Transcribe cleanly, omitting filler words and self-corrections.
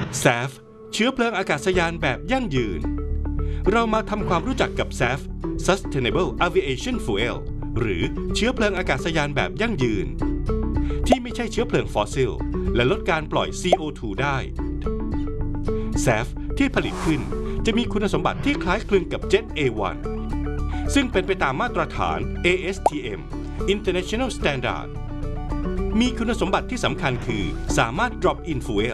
SAF เชื้อเพลิงอากาศยานแบบยั่งยืนเรามาทำความรู้จักกับ SAF Sustainable Aviation Fuel หรือเชื้อเพลิงอากาศยานแบบยั่งยืนที่ไม่ใช่เชื้อเพลิงฟอสซิลและลดการปล่อย CO2 ได้ SAF ที่ผลิตขึ้นจะมีคุณสมบัติที่คล้ายคลึงกับ Jet A1 ซึ่งเป็นไปตามมาตรฐาน ASTM International Standard มีคุณสมบัติที่สำคัญคือสามารถ drop in fuel